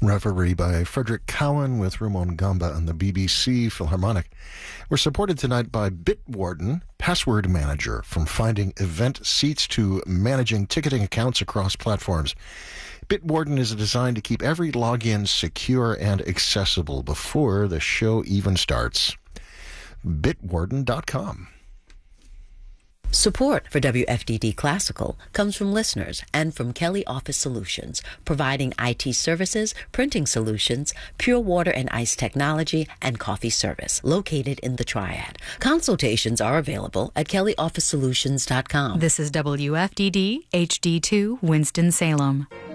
Reverie by Frederick Cowan with Ramon Gamba and the BBC Philharmonic. We're supported tonight by Bitwarden, Password Manager, from finding event seats to managing ticketing accounts across platforms. Bitwarden is designed to keep every login secure and accessible before the show even starts. Bitwarden.com. Support for WFDD Classical comes from listeners and from Kelly Office Solutions, providing IT services, printing solutions, pure water and ice technology, and coffee service, located in the Triad. Consultations are available at kellyofficesolutions.com. This is WFDD HD2 Winston-Salem.